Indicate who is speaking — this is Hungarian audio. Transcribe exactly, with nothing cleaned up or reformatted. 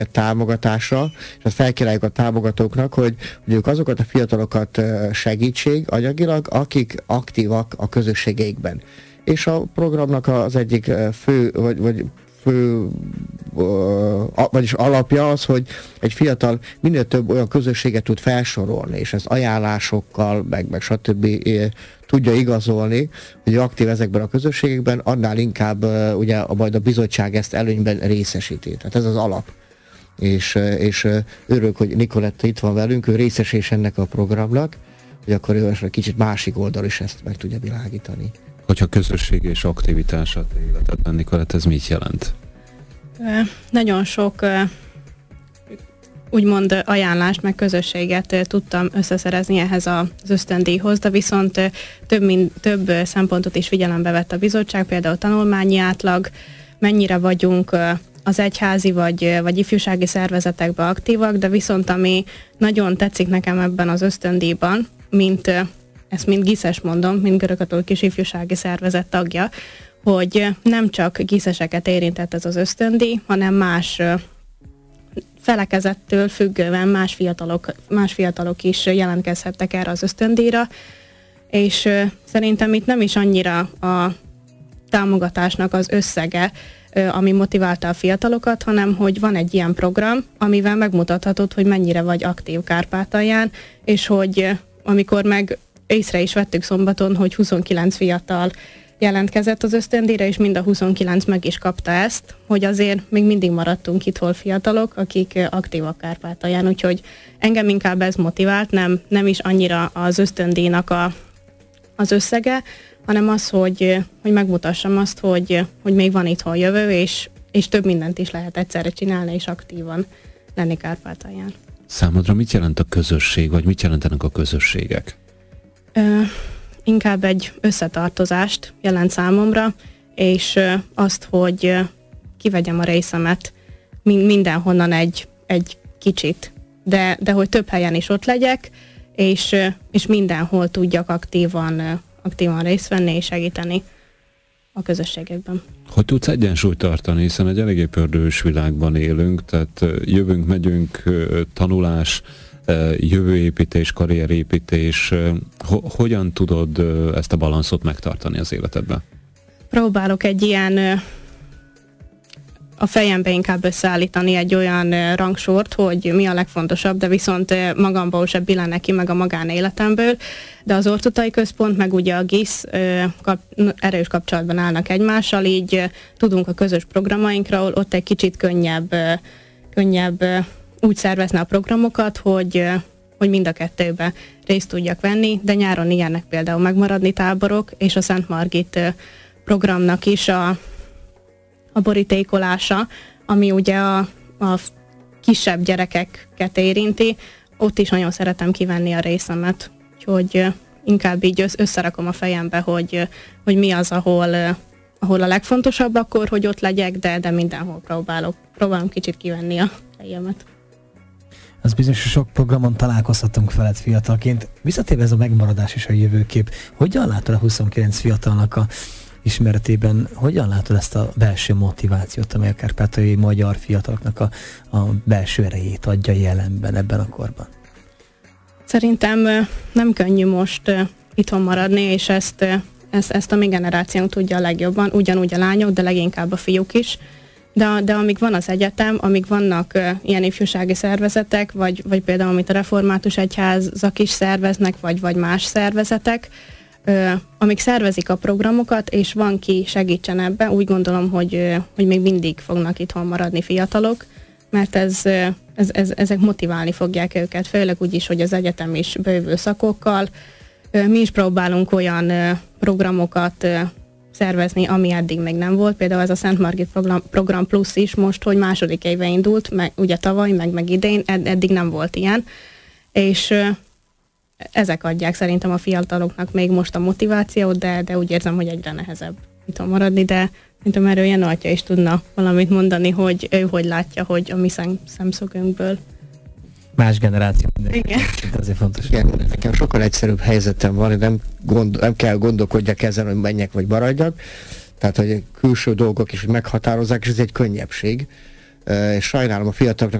Speaker 1: támogatásra, és azt felkínáljuk a támogatóknak, hogy, hogy ők azokat a fiatalokat segítség anyagilag, akik aktívak a közösségeikben. És a programnak az egyik fő, vagy, vagy fő, vagyis alapja az, hogy egy fiatal minél több olyan közösséget tud felsorolni, és ezt ajánlásokkal, meg, meg stb. Tudja igazolni, hogy aktív ezekben a közösségekben, annál inkább ugye a, majd a bizottság ezt előnyben részesíti. Tehát ez az alap. És, és örülök, hogy Nikoletta itt van velünk, ő részes is ennek a programnak, hogy akkor ő egy kicsit másik oldal is ezt meg tudja világítani.
Speaker 2: Hogyha közösség és aktivitását életedben, Nikoletta, ez mit jelent?
Speaker 3: Nagyon sok úgymond ajánlást, meg közösséget tudtam összeszerezni ehhez az ösztöndíjhoz, de viszont több, mint, több szempontot is figyelembe vett a bizottság, például tanulmányi átlag, mennyire vagyunk az egyházi vagy, vagy ifjúsági szervezetekben aktívak, de viszont ami nagyon tetszik nekem ebben az ösztöndíjban, mint ezt mind giszes mondom, mint görögkatolikus ifjúsági szervezet tagja, hogy nem csak giszeseket érintett ez az ösztöndíj, hanem más felekezettől függően más fiatalok, más fiatalok is jelentkezhettek erre az ösztöndíjra, és szerintem itt nem is annyira a támogatásnak az összege, ami motiválta a fiatalokat, hanem hogy van egy ilyen program, amivel megmutathatod, hogy mennyire vagy aktív Kárpátalján, és hogy amikor meg észre is vettük szombaton, hogy huszonkilenc fiatal jelentkezett az ösztöndíjra, és mind a huszonkilenc meg is kapta ezt, hogy azért még mindig maradtunk itthon fiatalok, akik aktívak Kárpátalján, úgyhogy engem inkább ez motivált, nem, nem is annyira az ösztöndíjnak a, az összege, hanem az, hogy, hogy megmutassam azt, hogy, hogy még van itthon jövő, és, és több mindent is lehet egyszerre csinálni, és aktívan lenni Kárpátalján.
Speaker 2: Számodra mit jelent a közösség, vagy mit jelentenek a közösségek?
Speaker 3: Ö, inkább egy összetartozást jelent számomra, és ö, azt, hogy ö, kivegyem a részemet mindenhonnan egy, egy kicsit, de, de hogy több helyen is ott legyek, és, ö, és mindenhol tudjak aktívan, ö, aktívan részt venni és segíteni a közösségekben.
Speaker 2: Hogy tudsz egyensúlyt tartani, hiszen egy eléggé pördős világban élünk, tehát jövünk, megyünk, tanulás, jövőépítés, karrierépítés. Hogyan tudod ezt a balanszot megtartani az életedben?
Speaker 3: Próbálok egy ilyen a fejembe inkább összeállítani egy olyan rangsort, hogy mi a legfontosabb, de viszont magamból se billen neki, meg a magánéletemből. De az Ortotai Központ, meg ugye a gisz kap, erős kapcsolatban állnak egymással, így tudunk a közös programainkról, ott egy kicsit könnyebb, könnyebb úgy szervezni a programokat, hogy, hogy mind a kettőbe részt tudjak venni, de nyáron ilyenek például megmaradni táborok, és a Szent Margit programnak is a a borítékolása, ami ugye a, a kisebb gyerekeket érinti, ott is nagyon szeretem kivenni a részemet, úgyhogy inkább így összerakom a fejembe, hogy, hogy mi az, ahol, ahol a legfontosabb akkor, hogy ott legyek, de, de mindenhol próbálok, próbálom kicsit kivenni a fejemet.
Speaker 4: Az bizonyos, hogy sok programon találkozhatunk veled fiatalként. Visszatérve ez a megmaradás és a jövőkép, hogyan látod a huszonkilenc fiatalnak a ismeretében, hogyan látod ezt a belső motivációt, amely a kárpátaljai magyar fiataloknak a, a belső erejét adja jelenben, ebben a korban?
Speaker 3: Szerintem nem könnyű most itthon maradni, és ezt, ezt, ezt a mi generációnk tudja a legjobban, ugyanúgy a lányok, de leginkább a fiúk is. De, de amíg van az egyetem, amíg vannak uh, ilyen ifjúsági szervezetek, vagy, vagy például amit a református egyházak is szerveznek, vagy, vagy más szervezetek, uh, amíg szervezik a programokat, és van ki segítsen ebbe, úgy gondolom, hogy, uh, hogy még mindig fognak itthon maradni fiatalok, mert ez, uh, ez, ez, ezek motiválni fogják őket, főleg úgy is, hogy az egyetem is bővül szakokkal. Uh, mi is próbálunk olyan uh, programokat uh, szervezni, ami eddig még nem volt. Például ez a Szent Margit program, program plusz is most, hogy második éve indult, meg, ugye tavaly, meg, meg idén, ed, eddig nem volt ilyen. És ö, ezek adják szerintem a fiataloknak még most a motivációt, de, de úgy érzem, hogy egyre nehezebb itthon maradni, de szerintem erről Jenő atya is tudna valamit mondani, hogy ő hogy látja, hogy a mi szem, szemszögünkből.
Speaker 4: Más generáció.
Speaker 3: Igen.
Speaker 4: Azért fontos.
Speaker 1: Igen, nekem sokkal egyszerűbb helyzetem van, nem, gond, nem kell gondolkodjak ezen, hogy menjek vagy maradjak. Tehát, hogy külső dolgok is hogy meghatározzák, és ez egy könnyebbség. és sajnálom a fiataloknak